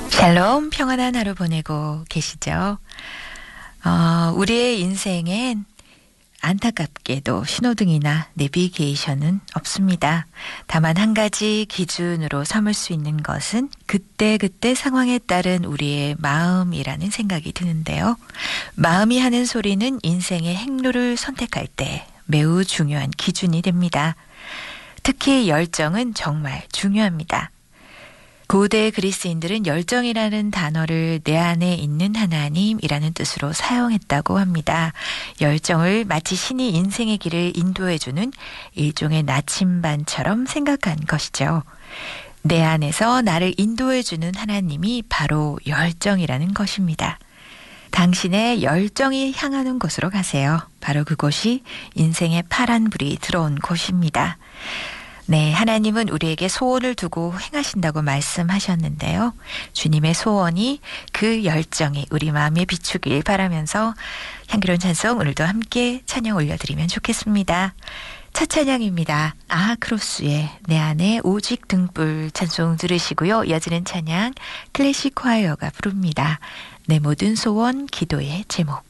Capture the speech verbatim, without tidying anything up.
샬롬, 평안한 하루 보내고 계시죠? 어, 우리의 인생엔 안타깝게도 신호등이나 내비게이션은 없습니다. 다만 한 가지 기준으로 삼을 수 있는 것은 그때그때 상황에 따른 우리의 마음이라는 생각이 드는데요. 마음이 하는 소리는 인생의 행로를 선택할 때 매우 중요한 기준이 됩니다. 특히 열정은 정말 중요합니다. 고대 그리스인들은 열정이라는 단어를 내 안에 있는 하나님이라는 뜻으로 사용했다고 합니다. 열정을 마치 신이 인생의 길을 인도해주는 일종의 나침반처럼 생각한 것이죠. 내 안에서 나를 인도해주는 하나님이 바로 열정이라는 것입니다. 당신의 열정이 향하는 곳으로 가세요. 바로 그곳이 인생의 파란 불이 들어온 곳입니다. 네, 하나님은 우리에게 소원을 두고 행하신다고 말씀하셨는데요. 주님의 소원이 그 열정이 우리 마음에 비추길 바라면서 향기로운 찬송 오늘도 함께 찬양 올려드리면 좋겠습니다. 첫 찬양입니다. 아크로스의 내 안에 오직 등불 찬송 들으시고요. 이어지는 찬양 클래식 콰이어가 부릅니다. 내 모든 소원 기도의 제목.